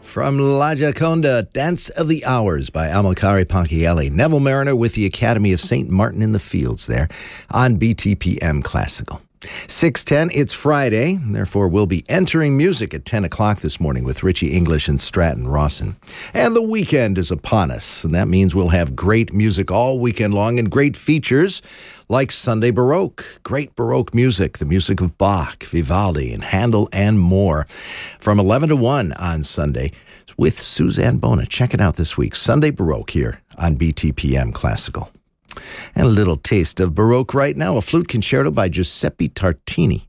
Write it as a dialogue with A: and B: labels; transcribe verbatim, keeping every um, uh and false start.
A: From La Gioconda, Dance of the Hours by Amilcare Ponchielli. Neville Mariner with the Academy of Saint Martin in the Fields there on B T P M Classical. six ten, it's Friday, therefore we'll be entering music at ten o'clock this morning with Richie English and Stratton Rawson. And the weekend is upon us, and that means we'll have great music all weekend long and great features like Sunday Baroque, great Baroque music, the music of Bach, Vivaldi, and Handel, and more. From eleven to one on Sunday with Suzanne Bona. Check it out this week, Sunday Baroque here on B T P M Classical. And a little taste of Baroque right now, a flute concerto by Giuseppe Tartini.